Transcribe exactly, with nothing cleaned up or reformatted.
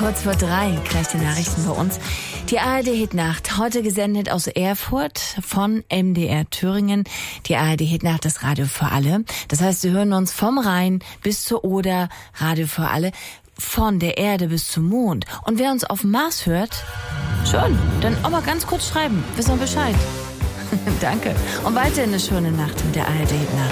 kurz vor drei, gleich die Nachrichten bei uns. Die A R D-Hitnacht, heute gesendet aus Erfurt von M D R Thüringen. Die A R D-Hitnacht, das Radio für alle. Das heißt, Sie hören uns vom Rhein bis zur Oder, Radio für alle, von der Erde bis zum Mond. Und wer uns auf dem Mars hört, schön, dann auch mal ganz kurz schreiben, wissen wir Bescheid. Danke. Und weiterhin eine schöne Nacht mit der A R D-Hitnacht.